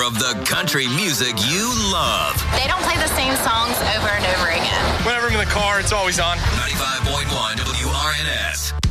of the country music you love. They don't play the same songs over and over again. Whenever I'm in the car, it's always on. 95.1 WRNS.